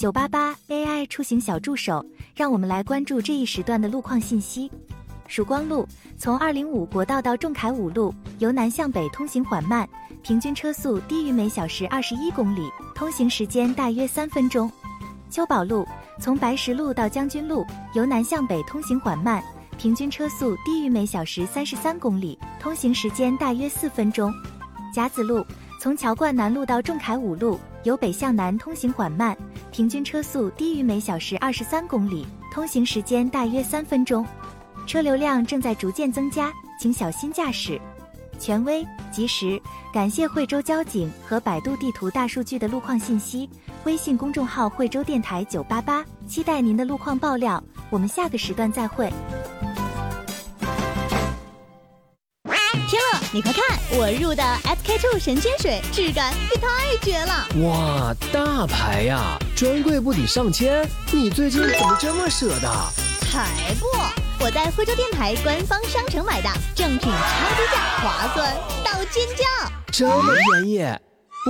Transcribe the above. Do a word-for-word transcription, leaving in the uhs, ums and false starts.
九八八 A I 出行小助手，让我们来关注这一时段的路况信息。曙光路从二零五国道到仲恺五路，由南向北通行缓慢，平均车速低于每小时二十一公里，通行时间大约三分钟。秋宝路从白石路到将军路，由南向北通行缓慢，平均车速低于每小时三十三公里，通行时间大约四分钟。甲子路从桥冠南路到仲恺五路，由北向南通行缓慢，平均车速低于每小时二十三公里，通行时间大约三分钟。车流量正在逐渐增加，请小心驾驶。权威、及时，感谢惠州交警和百度地图大数据的路况信息。微信公众号惠州电台九八八，期待您的路况爆料。我们下个时段再会。 天乐，你快看，我入的 S K two 神仙水，质感也太绝了！ 哇，大牌呀，专柜不抵上千，你最近怎么这么舍得？ 才不！我在惠州电台官方商城买的，正品超低价，划算到尖叫！ 这么便宜？